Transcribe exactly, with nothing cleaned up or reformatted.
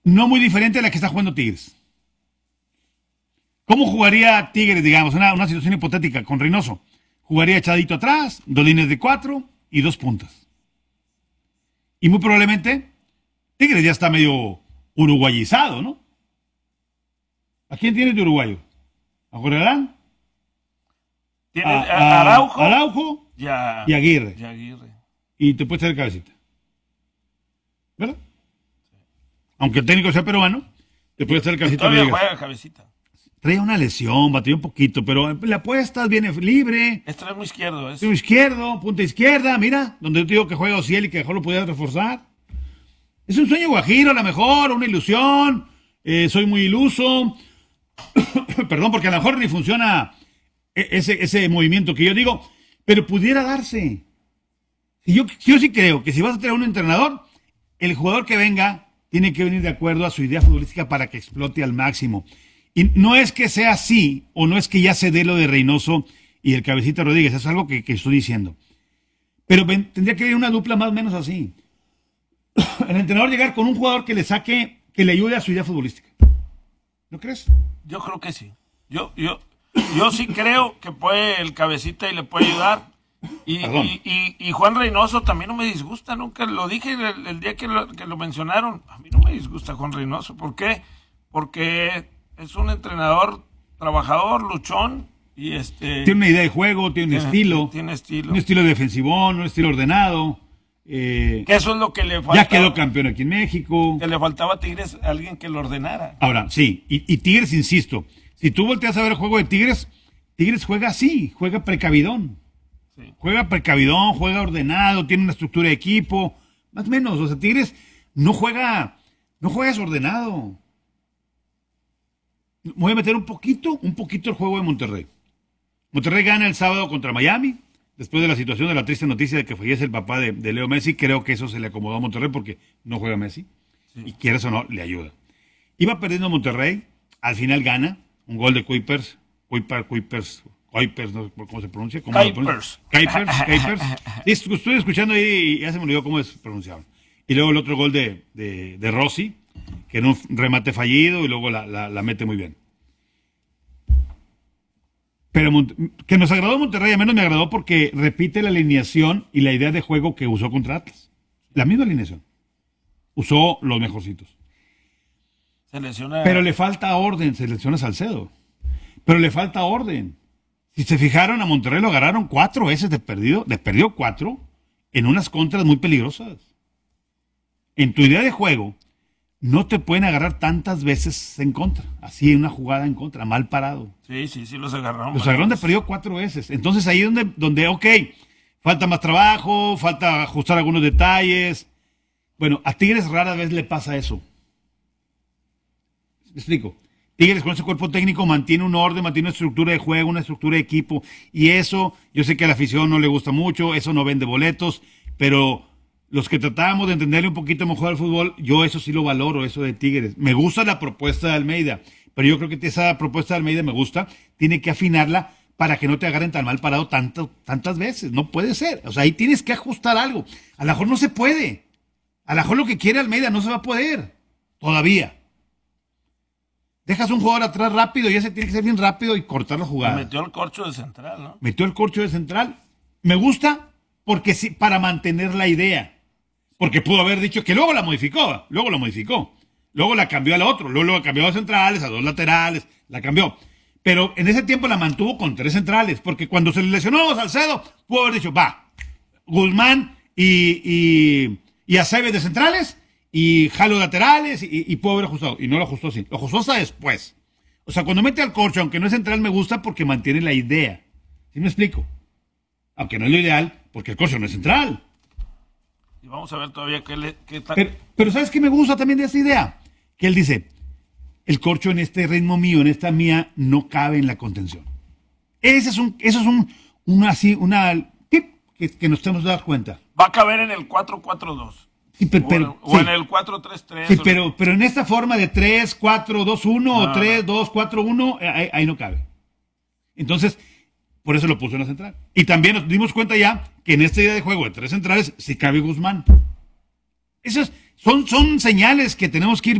no muy diferente a la que está jugando Tigres. ¿Cómo jugaría Tigres, digamos, una, una situación hipotética con Reynoso? Jugaría echadito atrás, dos líneas de cuatro y dos puntas. Y muy probablemente Tigres ya está medio uruguayizado, ¿no? ¿A quién tienes de uruguayo? ¿A Gorelán? Tiene A, a, a Araujo, Araujo y, a, y Aguirre. y Aguirre. Y te puedes traer cabecita. ¿Verdad? Aunque el técnico sea peruano, te puedes traer cabecita. Todavía juega cabecita. Traía una lesión, batió un poquito, pero la apuestas, viene libre. Extremo izquierdo. Es. Extremo izquierdo, punta izquierda, mira, donde yo te digo que juega Ociel y que mejor lo pudiera reforzar. Es un sueño guajiro, a lo mejor, una ilusión. Eh, soy muy iluso. Perdón, porque a lo mejor ni funciona ese, ese movimiento que yo digo, pero pudiera darse. Y yo, yo sí creo que si vas a tener un entrenador, el jugador que venga tiene que venir de acuerdo a su idea futbolística para que explote al máximo. Y no es que sea así, o no es que ya se dé lo de Reynoso y el Cabecita Rodríguez, es algo que, que estoy diciendo. Pero ven, tendría que haber una dupla más o menos así. El entrenador llegar con un jugador que le saque, que le ayude a su idea futbolística. ¿No crees? Yo creo que sí. Yo, yo, yo sí creo que puede el Cabecita y le puede ayudar. Y, y, y, y Juan Reynoso también no me disgusta, nunca lo dije el, el día que lo, que lo mencionaron. A mí no me disgusta Juan Reynoso. ¿Por qué? Porque es un entrenador trabajador, luchón, y este... Tiene una idea de juego, tiene un tiene, estilo. Tiene estilo. Un estilo defensivón, un estilo ordenado. Eh, que eso es lo que le faltaba. Ya quedó campeón aquí en México. Que le faltaba a Tigres alguien que lo ordenara. Ahora, sí, y, y Tigres, insisto, si tú volteas a ver el juego de Tigres, Tigres juega así, juega precavidón. Sí. Juega precavidón, juega ordenado, tiene una estructura de equipo, más o menos. O sea, Tigres no juega, no juega desordenado. Voy a meter un poquito, un poquito el juego de Monterrey. Monterrey gana el sábado contra Miami, después de la situación de la triste noticia de que fallece el papá de, de Leo Messi. Creo que eso se le acomodó a Monterrey porque no juega Messi. Sí. Y quieres o no, le ayuda. Iba perdiendo Monterrey, al final gana, un gol de Kuipers, Kuipers, Kuipers, Kuipers, no sé cómo se pronuncia. ¿Cómo Kuipers. Kuipers, Kuipers. Estoy escuchando ahí y ya se me olvidó cómo es pronunciado. Y luego el otro gol de, de, de Rossi, que era un remate fallido y luego la, la, la mete muy bien. Pero que nos agradó Monterrey, a menos me agradó porque repite la alineación y la idea de juego que usó contra Atlas. La misma alineación. Usó los mejorcitos. Selecciona... Pero le falta orden, selecciona Salcedo. Pero le falta orden. Si se fijaron, a Monterrey lo agarraron cuatro veces de perdido, de perdió cuatro en unas contras muy peligrosas. En tu idea de juego, no te pueden agarrar tantas veces en contra. Así en una jugada en contra, mal parado. Sí, sí, sí, los agarraron. Los agarraron de perdido cuatro veces. Entonces ahí es donde, donde, ok, falta más trabajo, falta ajustar algunos detalles. Bueno, a Tigres rara vez le pasa eso. ¿Me explico? Tigres con ese cuerpo técnico mantiene un orden, mantiene una estructura de juego, una estructura de equipo. Y eso, yo sé que a la afición no le gusta mucho, eso no vende boletos, pero los que tratamos de entenderle un poquito mejor al fútbol, yo eso sí lo valoro, eso de Tigres. Me gusta la propuesta de Almeida, pero yo creo que esa propuesta de Almeida me gusta, tiene que afinarla para que no te agarren tan mal parado tanto, tantas veces. No puede ser. O sea, ahí tienes que ajustar algo. A lo mejor no se puede. A lo mejor lo que quiere Almeida no se va a poder. Todavía. Dejas un jugador atrás rápido y ese tiene que ser bien rápido y cortar la jugada. Metió el corcho de central, ¿no? Metió el corcho de central. Me gusta porque sí, para mantener la idea. Porque pudo haber dicho que luego la modificó. Luego la modificó. Luego la cambió al otro. Luego la cambió a centrales, a dos laterales. La cambió. Pero en ese tiempo la mantuvo con tres centrales. Porque cuando se le lesionó Salcedo, pudo haber dicho, va, Guzmán y, y, y Aceves de centrales y Jalo laterales y, y pudo haber ajustado. Y no lo ajustó así. Lo ajustó hasta después. O sea, cuando mete al corcho, aunque no es central, me gusta porque mantiene la idea. ¿Sí me explico? Aunque no es lo ideal, porque el corcho no es central. Y vamos a ver todavía qué le... Qué ta... pero, pero ¿sabes qué me gusta también de esta idea? Que él dice, el corcho en este ritmo mío, en esta mía, no cabe en la contención. Ese es un, eso es un, una, así, una tip que, que nos tenemos que dar cuenta. Va a caber en el cuatro cuatro dos. Sí, pero, pero, o, sí. en el cuatro tres tres. Sí, pero, pero en esta forma de tres cuatro dos uno no, o tres dos cuatro uno, ahí, ahí no cabe. Entonces, por eso lo puso en la central. Y también nos dimos cuenta ya que en esta idea de juego de tres centrales sí cabe Guzmán. Esas son, son señales que tenemos que ir